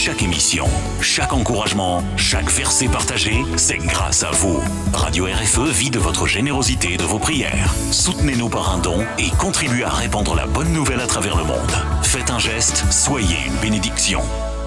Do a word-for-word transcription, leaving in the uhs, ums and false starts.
chaque émission, chaque encouragement, chaque verset partagé, c'est grâce à vous. Radio R F E vit de votre générosité et de vos prières. Soutenez-nous par un don et contribuez à répandre la bonne nouvelle à travers le monde. Faites un geste, soyez une bénédiction.